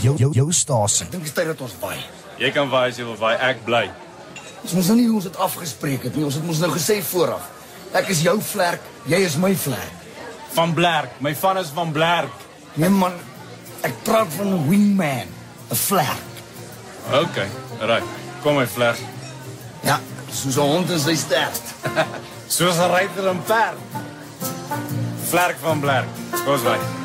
jou stasie. Ek dink dit is tyd dat ons waai. Jy kan waai as jy wil waai, ek bly. Ons moes nou nie hoe ons het afgespreek het nie. Ons het ons nou gesê vooraf. Ek is jou vlerk, jy is my vlerk. Van Blerk, my van is van Blerk. Nee man, ek praat van 'n wingman, 'n vlerk. Okay, right. Kom my vlerk. Ja, soos 'n hond in sy stert. Soos 'n ruiter en perd. Vlerk van Blerk. Kom ons waai.